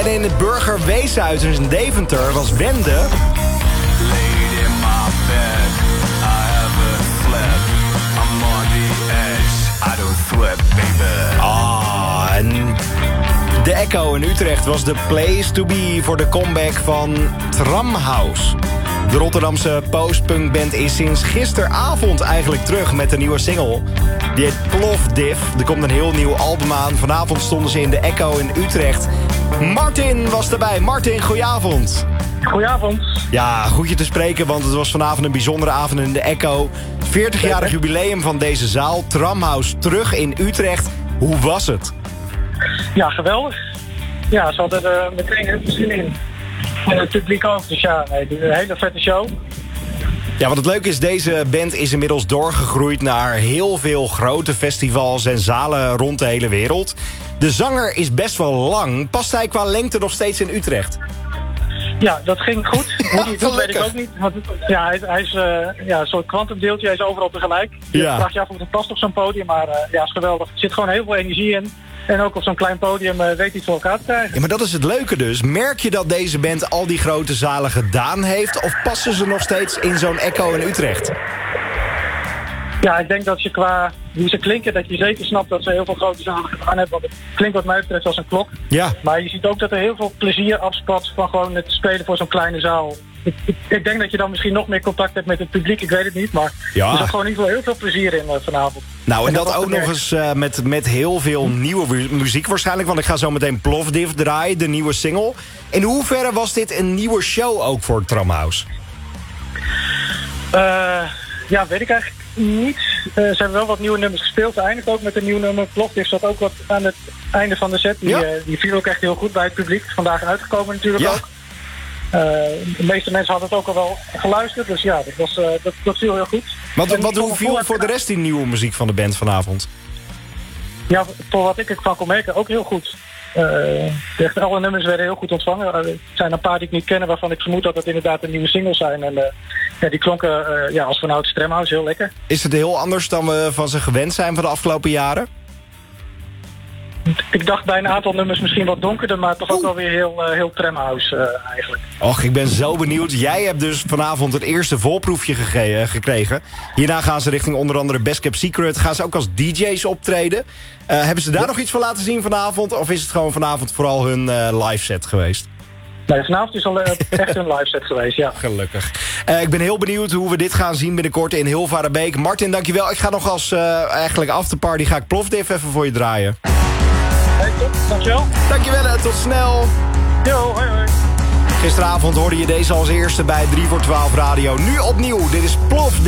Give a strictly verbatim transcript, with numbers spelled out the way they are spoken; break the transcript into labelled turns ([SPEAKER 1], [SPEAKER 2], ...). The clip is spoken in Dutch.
[SPEAKER 1] En in het Burger Weeshuis in Deventer was Wende...
[SPEAKER 2] Laid in my bed, I haven't slept. I'm on the edge, I don't sweat, baby.
[SPEAKER 1] Ah, en de Echo in Utrecht was de place to be voor de comeback van Tramhouse. De Rotterdamse postpunkband is sinds gisteravond eigenlijk terug met een nieuwe single. Die heet Plofdiv. Er komt een heel nieuw album aan. Vanavond stonden ze in de Echo in Utrecht. Martin was erbij. Martin, goedenavond.
[SPEAKER 3] Goedenavond.
[SPEAKER 1] Ja, goed je te spreken, want het was vanavond een bijzondere avond in de Echo. veertigjarig jubileum van deze zaal. Tramhouse terug in Utrecht. Hoe was het?
[SPEAKER 3] Ja, geweldig. Ja, ze hadden er meteen heel veel zin in. En het publiek ook. Dus ja, nee, een hele vette show.
[SPEAKER 1] Ja, wat het leuke is, deze band is inmiddels doorgegroeid naar heel veel grote festivals en zalen rond de hele wereld. De zanger is best wel lang. Past hij qua lengte nog steeds in Utrecht?
[SPEAKER 3] Ja, dat ging goed. Hoe hij het doet, weet ik ook niet. Want, ja, hij, hij is uh, ja, een soort kwantumdeeltje. Hij is overal tegelijk. Je
[SPEAKER 1] Ja.
[SPEAKER 3] vraagt je af of het past op zo'n podium. Maar uh, ja, is geweldig. Er zit gewoon heel veel energie in. En ook op zo'n klein podium uh, weet hij het voor elkaar te krijgen.
[SPEAKER 1] Ja, maar dat is het leuke dus. Merk je dat deze band al die grote zalen gedaan heeft? Of passen ze nog steeds in zo'n Echo in Utrecht?
[SPEAKER 3] Ja, ik denk dat je qua hoe ze klinken, dat je zeker snapt dat ze heel veel grote zalen gedaan hebben. Want het klinkt wat mij betreft als een klok.
[SPEAKER 1] Ja.
[SPEAKER 3] Maar je ziet ook dat er heel veel plezier afspat van gewoon het spelen voor zo'n kleine zaal. Ik, ik, ik denk dat je dan misschien nog meer contact hebt met het publiek, ik weet het niet. Maar
[SPEAKER 1] Ja.
[SPEAKER 3] er zat gewoon in ieder geval heel veel plezier in uh, vanavond.
[SPEAKER 1] Nou, en dat
[SPEAKER 3] was
[SPEAKER 1] ook
[SPEAKER 3] te
[SPEAKER 1] nog
[SPEAKER 3] merken.
[SPEAKER 1] eens uh, met, met heel veel nieuwe mu- muziek waarschijnlijk. Want ik ga zo meteen Plofdiv draaien, de nieuwe single. In hoeverre was dit een nieuwe show ook voor Tramhouse?
[SPEAKER 3] Uh, ja, weet ik eigenlijk niet. Uh, ze hebben wel wat nieuwe nummers gespeeld. Eindigt ook met een nieuw nummer. Plofdiv zat ook wat aan het einde van de set. Die,
[SPEAKER 1] Ja.
[SPEAKER 3] uh, die viel ook echt heel goed bij het publiek. Vandaag uitgekomen natuurlijk
[SPEAKER 1] Ja.
[SPEAKER 3] ook. Uh, de meeste mensen hadden het ook al wel geluisterd. Dus ja, dat, was, uh, dat, dat viel heel goed.
[SPEAKER 1] Wat,
[SPEAKER 3] En
[SPEAKER 1] wat
[SPEAKER 3] voor-
[SPEAKER 1] hoe viel
[SPEAKER 3] voor-
[SPEAKER 1] voor de rest die nieuwe muziek van de band vanavond?
[SPEAKER 3] Ja, voor wat ik ervan kon merken, ook heel goed. Uh, echt alle nummers werden heel goed ontvangen. Uh, er zijn een paar die ik niet ken, waarvan ik vermoed dat het inderdaad een nieuwe singles zijn. En uh, ja, die klonken uh, ja, als vanouds Tramhouse heel lekker.
[SPEAKER 1] Is het heel anders dan we van ze gewend zijn van de afgelopen jaren?
[SPEAKER 3] Ik dacht bij een aantal nummers misschien wat donkerder, maar toch ook wel weer heel, uh, heel Tramhouse uh, eigenlijk.
[SPEAKER 1] Och, ik ben zo benieuwd. Jij hebt dus vanavond het eerste voorproefje gege- gekregen. Hierna gaan ze richting onder andere Best Kept Secret. Gaan ze ook als D J's optreden. Uh, hebben ze daar nog iets van laten zien vanavond? Of is het gewoon vanavond vooral hun uh, live set geweest?
[SPEAKER 3] Nee, vanavond is al uh, echt een live set geweest, ja.
[SPEAKER 1] Gelukkig. Uh, ik ben heel benieuwd hoe we dit gaan zien binnenkort in Hilvarenbeek. Martin, dankjewel. Ik ga nog als uh, eigenlijk afterparty ga ik Plofdiv even voor je draaien.
[SPEAKER 3] Hey, top, dankjewel.
[SPEAKER 1] Dankjewel en tot snel.
[SPEAKER 3] Yo, hoi hoi.
[SPEAKER 1] Gisteravond hoorde je deze als eerste bij drie voor twaalf Radio. Nu opnieuw, dit is Plofdiv.